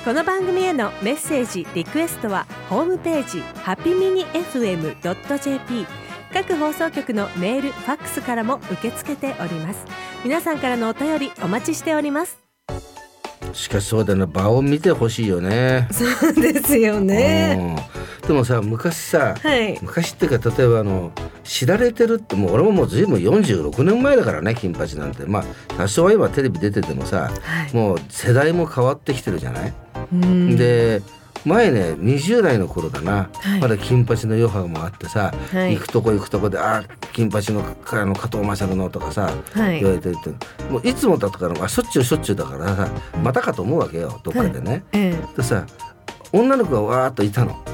この番組へのメッセージリクエストはホームページハピミニ FM.jp 各放送局のメールファックスからも受け付けております。皆さんからのお便りお待ちしております。 しかしそうだな、場を見てほしいよね。 そうですよね、 でもさ昔さ、 はい、 昔っていうか例えば知られてるって俺ももうずいぶん46年前だからね、金八なんて。まあ多少は今テレビ出ててもさ、はい、もう世代も変わってきてるじゃない。で前ね20代の頃だな、はい、まだ金八の余波もあってさ、はい、行くとこで金八の加藤勝のとかさ、はい、言われてるってもういつもだったからしょっちゅうだからさ、またかと思うわけよどっかでね、はい、でさ女の子がわーっといたの、はい、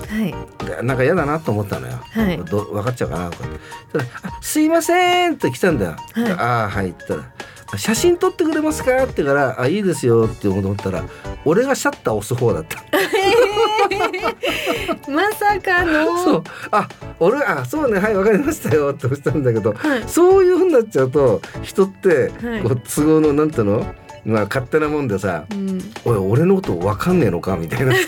でなんか嫌だなと思ったのよ、はい、分かっちゃうかなとかすいませんって来たんだよ、はい、はいって言ったら写真撮ってくれますかって言うからいいですよって思ったら俺がシャッター押す方だったまさかのそう俺そうねはい分かりましたよって押したんだけど、はい、そういう風になっちゃうと人ってこう都合のなんていうの勝手なもんでさ、おい俺のこと分かんねえのかみたいなさ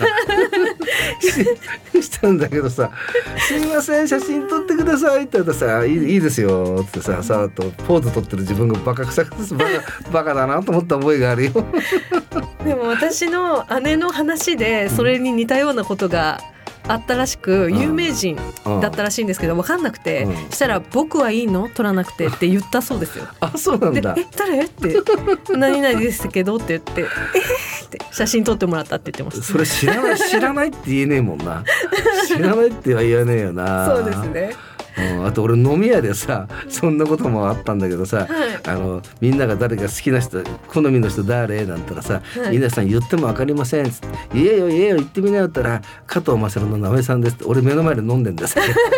したんだけどさすいません写真撮ってくださいって言ったらさいいですよってさっとポーズ撮ってる自分がバカ臭くてバカだなと思った覚えがあるよでも私の姉の話でそれに似たようなことがあったらしく、有名人だったらしいんですけど分かんなくて、したら僕はいいの撮らなくてって言ったそうですよ。 そうなんだ。 誰って何々ですけどって言ってって写真撮ってもらったって言ってました。 それ知らないって言えねえもんな知らないっては言わねえよな。 そうですね。 あと俺飲み屋でさそんなこともあったんだけどさ、はい、みんなが誰か好きな人好みの人誰なんたらさ、はい、皆さん言っても分かりませんっつって言えよ言ってみなよったら加藤勝のなめさんですって俺目の前で飲んでんです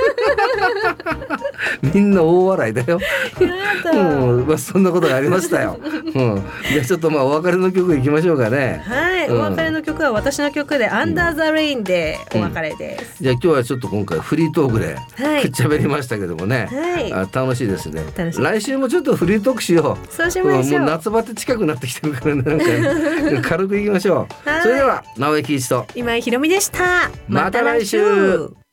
みんな大笑いだよそんなことがありましたよ、じゃあちょっとお別れの曲いきましょうかね。 はい、お別れの曲は私の曲でアンダーザレインでお別れです、 じゃあ今日はちょっと今回フリートークでくっちゃべりましたけどもね、はい、楽しいですね。来週もちょっとフリートークしよう。 そうしましょう。 もう夏バテ近くなってきてるからね軽くいきましょう。それでは直江喜一と今井ひろみでした。 また来週。